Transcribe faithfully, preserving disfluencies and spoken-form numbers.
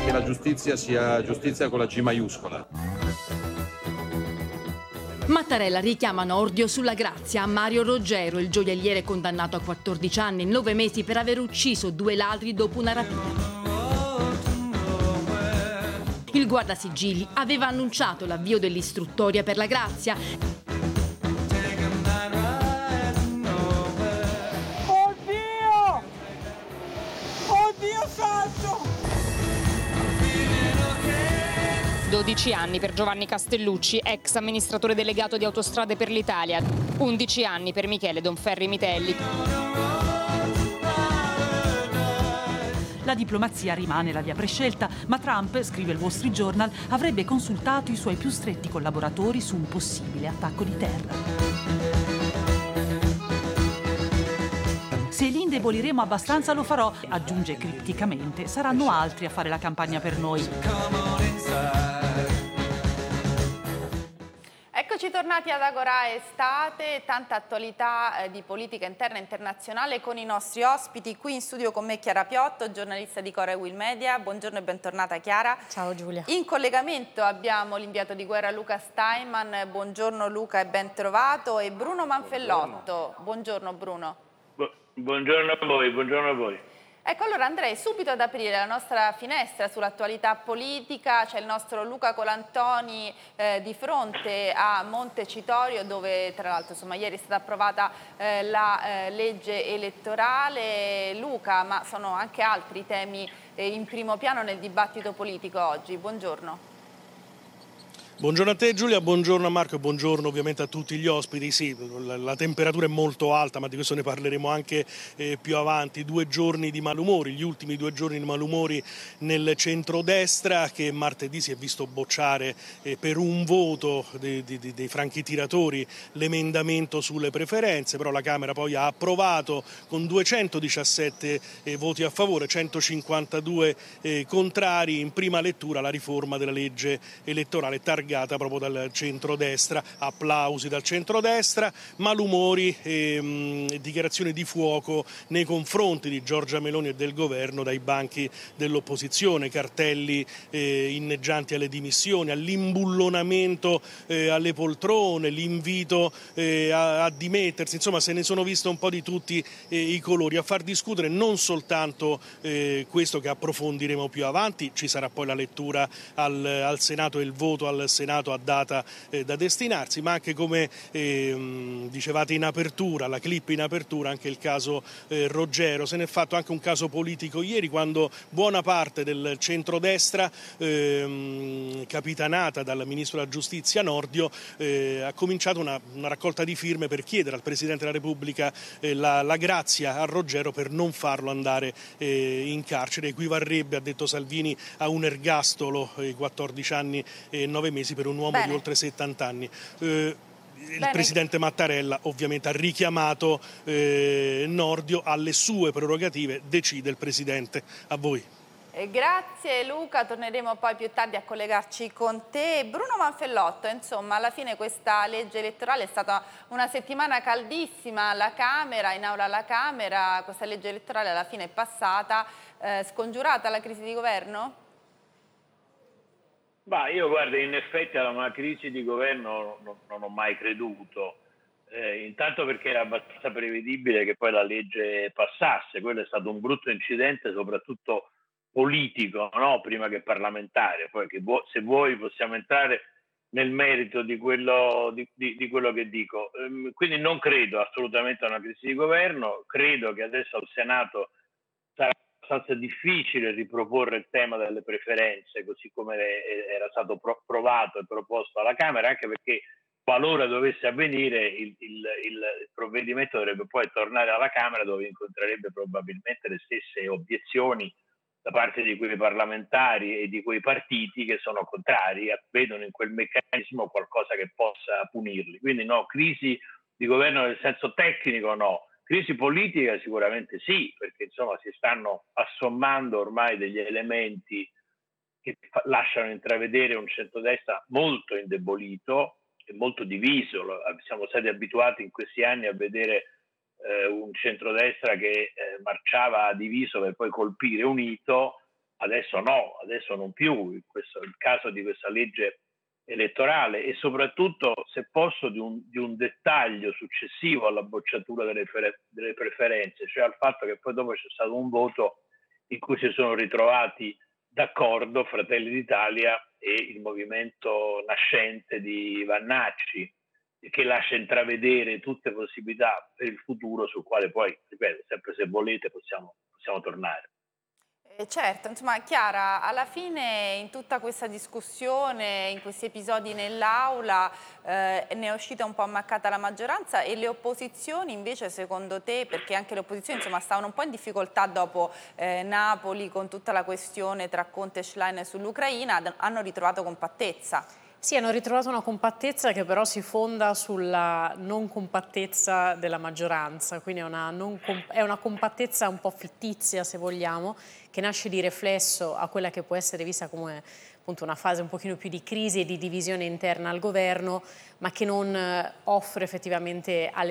che la giustizia sia giustizia con la G maiuscola. Mattarella richiama Nordio sulla grazia a Mario Roggero, il gioielliere condannato a quattordici anni e nove mesi per aver ucciso due ladri dopo una rapina. Il guardasigilli aveva annunciato l'avvio dell'istruttoria per la grazia. Oddio! Oddio santo! dodici anni per Giovanni Castellucci, ex amministratore delegato di Autostrade per l'Italia. undici anni per Michele Donferri Mitelli. La diplomazia rimane la via prescelta, ma Trump, scrive il Wall Street Journal, avrebbe consultato i suoi più stretti collaboratori su un possibile attacco di terra. Se li indeboliremo abbastanza lo farò, aggiunge cripticamente, saranno altri a fare la campagna per noi. Eccoci tornati ad Agora Estate, tanta attualità eh, di politica interna e internazionale con i nostri ospiti. Qui in studio con me Chiara Piotto, giornalista di Cora e Will Media. Buongiorno e bentornata Chiara. Ciao Giulia. In collegamento abbiamo l'inviato di guerra Luca Steinman. Buongiorno Luca e ben trovato. E Bruno Manfellotto. Buongiorno, buongiorno Bruno. Bu- buongiorno a voi, buongiorno a voi. Ecco, allora andrei subito ad aprire la nostra finestra sull'attualità politica. C'è il nostro Luca Colantoni eh, di fronte a Montecitorio, dove tra l'altro insomma ieri è stata approvata eh, la eh, legge elettorale. Luca, ma sono anche altri temi eh, in primo piano nel dibattito politico oggi. Buongiorno. Buongiorno a te Giulia, buongiorno a Marco e buongiorno ovviamente a tutti gli ospiti. Sì, la, la temperatura è molto alta, ma di questo ne parleremo anche eh, più avanti. Due giorni di malumori, gli ultimi due giorni di malumori nel centrodestra, che martedì si è visto bocciare eh, per un voto dei, dei, dei franchi tiratori l'emendamento sulle preferenze, però la Camera poi ha approvato con duecentodiciassette eh, voti a favore, centocinquantadue eh, contrari in prima lettura la riforma della legge elettorale targata proprio dal centrodestra. Applausi dal centrodestra, malumori e mh, dichiarazioni di fuoco nei confronti di Giorgia Meloni e del governo dai banchi dell'opposizione, cartelli eh, inneggianti alle dimissioni, all'imbullonamento eh, alle poltrone, l'invito eh, a, a dimettersi, insomma se ne sono visto un po' di tutti eh, i colori, a far discutere non soltanto eh, questo che approfondiremo più avanti, ci sarà poi la lettura al, al Senato e il voto al Senato a data eh, da destinarsi, ma anche come eh, dicevate in apertura, la clip in apertura, anche il caso eh, Roggero. Se ne è fatto anche un caso politico ieri, quando buona parte del centrodestra, eh, capitanata dal ministro della giustizia Nordio, eh, ha cominciato una, una raccolta di firme per chiedere al Presidente della Repubblica eh, la, la grazia a Roggero per non farlo andare eh, in carcere. Equivarrebbe, ha detto Salvini, a un ergastolo, eh, quattordici anni e nove mesi per un uomo Bene. di oltre settanta anni. Eh, il Bene. Presidente Mattarella ovviamente ha richiamato eh, Nordio alle sue prerogative, decide il Presidente. A voi. Eh, grazie Luca, torneremo poi più tardi a collegarci con te. Bruno Manfellotto, insomma alla fine questa legge elettorale è stata una settimana caldissima alla Camera, in aula alla Camera, questa legge elettorale alla fine è passata, eh, scongiurata la crisi di governo? Bah, io guardo, in effetti alla una crisi di governo non, non ho mai creduto, eh, intanto perché era abbastanza prevedibile che poi la legge passasse, quello è stato un brutto incidente soprattutto politico, no? Prima che parlamentare, poi che vu- se vuoi possiamo entrare nel merito di quello, di, di, di quello che dico. Ehm, quindi non credo assolutamente a una crisi di governo, credo che adesso al Senato sarà abbastanza difficile riproporre il tema delle preferenze così come era stato provato e proposto alla Camera, anche perché qualora dovesse avvenire il, il, il provvedimento dovrebbe poi tornare alla Camera, dove incontrerebbe probabilmente le stesse obiezioni da parte di quei parlamentari e di quei partiti che sono contrari, vedono in quel meccanismo qualcosa che possa punirli. Quindi no, crisi di governo nel senso tecnico no. Crisi politica sicuramente sì, perché insomma si stanno assommando ormai degli elementi che lasciano intravedere un centrodestra molto indebolito e molto diviso. Siamo stati abituati in questi anni a vedere eh, un centrodestra che eh, marciava diviso per poi colpire unito. adesso no, adesso non più, questo è il caso di questa legge elettorale e soprattutto, se posso, di un, di un dettaglio successivo alla bocciatura delle, delle preferenze, cioè al fatto che poi dopo c'è stato un voto in cui si sono ritrovati d'accordo Fratelli d'Italia e il movimento nascente di Vannacci, che lascia intravedere tutte le possibilità per il futuro, sul quale poi, ripeto, sempre se volete possiamo, possiamo tornare. Eh, certo, insomma Chiara, alla fine in tutta questa discussione, in questi episodi nell'aula, eh, ne è uscita un po' ammaccata la maggioranza e le opposizioni invece secondo te, perché anche le opposizioni insomma stavano un po' in difficoltà dopo eh, Napoli con tutta la questione tra Conte e Schlein sull'Ucraina, hanno ritrovato compattezza? Sì, hanno ritrovato una compattezza che però si fonda sulla non compattezza della maggioranza, quindi è una, non è una compattezza un po' fittizia, se vogliamo, che nasce di riflesso a quella che può essere vista come appunto una fase un pochino più di crisi e di divisione interna al governo, ma che non offre effettivamente alle